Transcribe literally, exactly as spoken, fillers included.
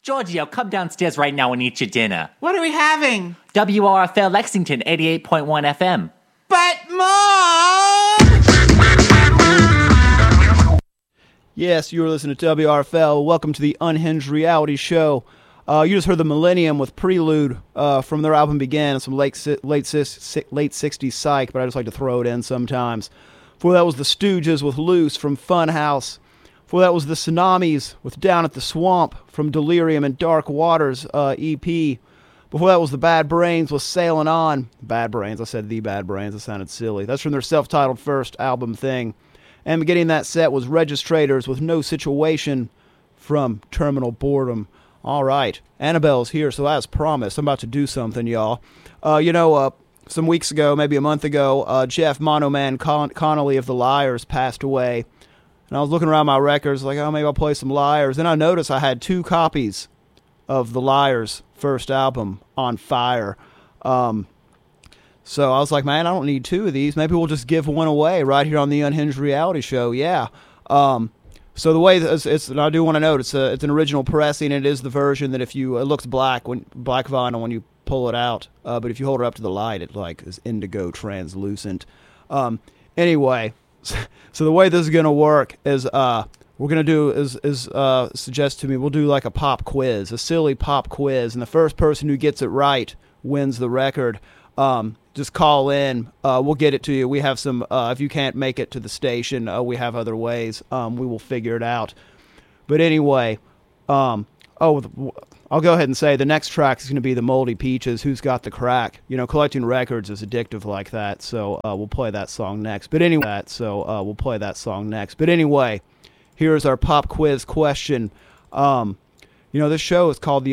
Giorgio, come downstairs right now and eat your dinner. What are we having? W R F L Lexington, eighty-eight point one F M. But, Mom! Yes, you are listening to W R F L. Welcome to the Unhinged Reality Show. Uh, you just heard the Millennium with Prelude uh, from their album Begin, some late late late sixties psych, but I just like to throw it in sometimes. Before that was the Stooges with Loose from Funhouse. Before that was the Tsunamis with Down at the Swamp from Delirium and Dark Waters uh, E P. Before that was the Bad Brains with Sailing On. Bad Brains, I said the Bad Brains, it sounded silly. That's from their self-titled first album Thing. And beginning that set was Registrators with No Situation from Terminal Boredom. All right, Annabelle's here, so as promised, I'm about to do something, y'all. Uh, you know, uh, some weeks ago, maybe a month ago, uh, Jeff Mono Man Con- Connolly of the Liars passed away. And I was looking around my records, like, oh, maybe I'll play some Liars. Then I noticed I had two copies of the Liars' first album, On Fire. Um, so I was like, man, I don't need two of these. Maybe we'll just give one away right here on the Unhinged Reality Show. Yeah. Um, so the way it's, it's and I do want to note, it's a, it's an original pressing. It is the version that if you, it looks black, when black vinyl when you pull it out. Uh, but if you hold it up to the light, it like is indigo translucent. Um, anyway, so the way this is going to work is, uh, we're going to do is, is uh, suggest to me, we'll do like a pop quiz, a silly pop quiz. And the first person who gets it right wins the record. Um, just call in. Uh, we'll get it to you. We have some, uh, if you can't make it to the station, uh, we have other ways. Um, we will figure it out. But anyway, um, oh, I'll go ahead and say the next track is going to be the Moldy Peaches, Who's Got the Crack. You know, collecting records is addictive like that. So uh, we'll play that song next. But anyway, that, so uh, we'll play that song next. But anyway, here's our pop quiz question. Um, you know, this show is called the